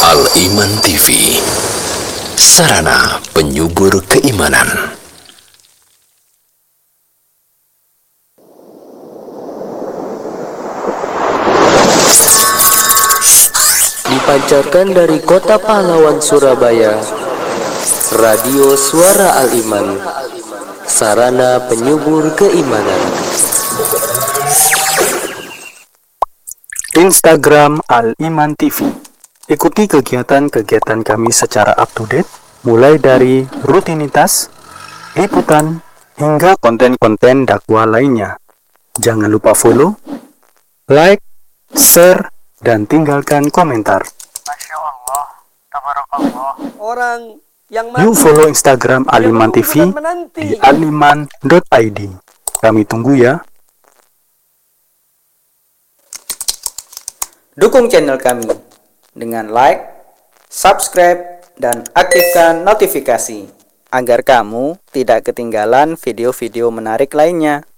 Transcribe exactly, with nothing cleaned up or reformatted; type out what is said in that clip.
Al-Iman T V, sarana penyubur keimanan. Dipancarkan dari Kota Pahlawan, Surabaya, Radio Suara Al-Iman, sarana penyubur keimanan. Instagram Al-Iman T V. Ikuti kegiatan-kegiatan kami secara up-to-date, mulai dari rutinitas, liputan, hingga konten-konten dakwah lainnya. Jangan lupa follow, like, share, dan tinggalkan komentar. Masya Allah, tabarakallah. Orang yang Yuk follow Instagram Al-Iman T V di aliman dot i d. Kami tunggu ya. Dukung channel kami dengan like, subscribe, dan aktifkan notifikasi agar kamu tidak ketinggalan video-video menarik lainnya.